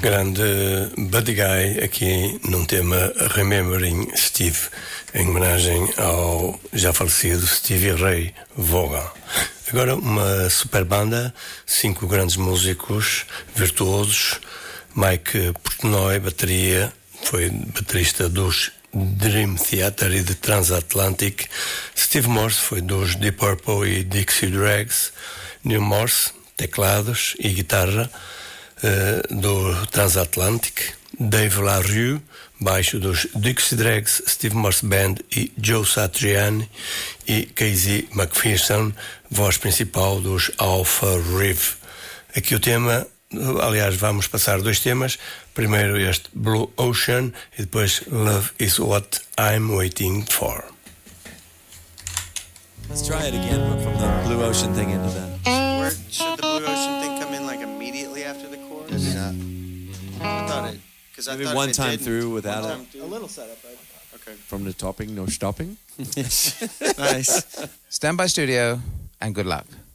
grande Buddy Guy aqui num tema Remembering Steve, em homenagem ao já falecido Stevie Ray Vaughan. Agora uma super banda, 5 grandes músicos virtuosos. Mike Portnoy, bateria, foi baterista dos Dream Theater e de Transatlantic. Steve Morse foi dos Deep Purple e Dixie Dregs. Neil Morse, teclados e guitarra, do Transatlantic. Dave LaRue, baixo dos Dixie Dregs, Steve Morse Band e Joe Satriani. E Casey McPherson, voz principal dos Alpha Rev. Aqui o tema, aliás, vamos passar 2 temas. Primeiro este Blue Ocean e depois Love Is What I'm Waiting For. Let's try it again from the Blue Ocean thing into that. Should the Blue Ocean thing come in like immediately after the chorus? Maybe not. I thought it, because I Maybe thought one if it time didn't- through without one it. time through. A little setup, right? Okay. From the topping, no stopping. Nice. Stand by studio and good luck.